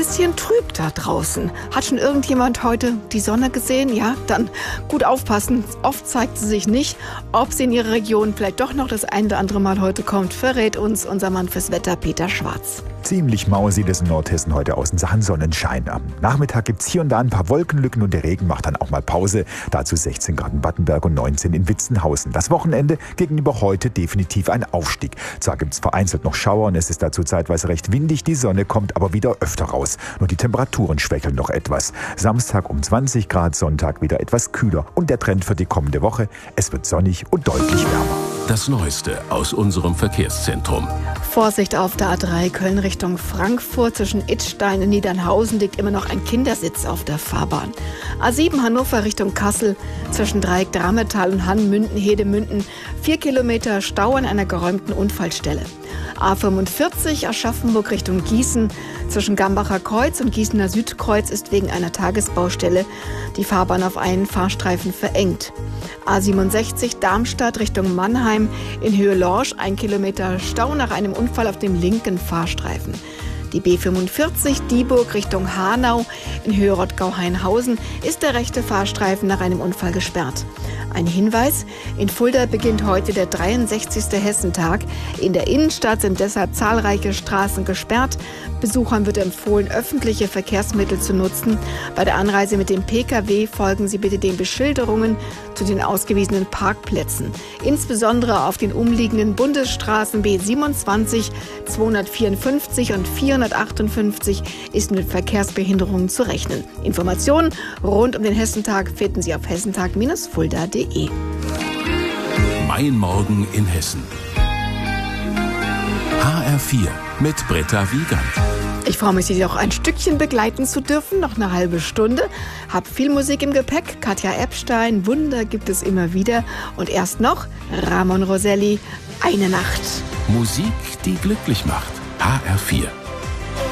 bisschen trüb da draußen. Hat schon irgendjemand heute die Sonne gesehen? Ja, dann gut aufpassen. Oft zeigt sie sich nicht. Ob sie in ihrer Region vielleicht doch noch das ein oder andere Mal heute kommt, verrät uns unser Mann fürs Wetter, Peter Schwarz. Ziemlich mau sieht es in Nordhessen heute aus in Sachen Sonnenschein. Am Nachmittag gibt es hier und da ein paar Wolkenlücken und der Regen macht dann auch mal Pause. Dazu 16 Grad in Battenberg und 19 in Witzenhausen. Das Wochenende gegenüber heute definitiv ein Aufstieg. Zwar gibt es vereinzelt noch Schauer und es ist dazu zeitweise recht windig. Die Sonne kommt aber wieder öfter raus. Nur die Temperaturen schwächeln noch etwas. Samstag um 20 Grad, Sonntag wieder etwas kühler. Und der Trend für die kommende Woche, es wird sonnig und deutlich wärmer. Das Neueste aus unserem Verkehrszentrum. Vorsicht auf der A3 Köln Richtung Frankfurt. Zwischen Idstein und Niedernhausen liegt immer noch ein Kindersitz auf der Fahrbahn. A7 Hannover Richtung Kassel. Zwischen Dreieck Drametal und Hannmünden, Hedemünden 4 Kilometer Stau an einer geräumten Unfallstelle. A45 Aschaffenburg Richtung Gießen. Zwischen Gambacher Kreuz und Gießener Südkreuz ist wegen einer Tagesbaustelle die Fahrbahn auf einen Fahrstreifen verengt. A67 Darmstadt Richtung Mannheim in Höhe Lorsch 1 Kilometer Stau nach einem Unfall auf dem linken Fahrstreifen. Die B45 Dieburg Richtung Hanau in Höhe Rottgau-Hainhausen ist der rechte Fahrstreifen nach einem Unfall gesperrt. Ein Hinweis: In Fulda beginnt heute der 63. Hessentag. In der Innenstadt sind deshalb zahlreiche Straßen gesperrt. Besuchern wird empfohlen, öffentliche Verkehrsmittel zu nutzen. Bei der Anreise mit dem Pkw folgen Sie bitte den Beschilderungen zu den ausgewiesenen Parkplätzen. Insbesondere auf den umliegenden Bundesstraßen B27, 254 und 458 ist mit Verkehrsbehinderungen zu rechnen. Informationen rund um den Hessentag finden Sie auf hessentag-fulda.de. Mein Morgen in Hessen. HR4 mit Britta Wiegand. Ich freue mich, Sie auch ein Stückchen begleiten zu dürfen, noch eine halbe Stunde. Hab viel Musik im Gepäck, Katja Epstein, Wunder gibt es immer wieder. Und erst noch Ramon Roselli, Eine Nacht. Musik, die glücklich macht. HR4.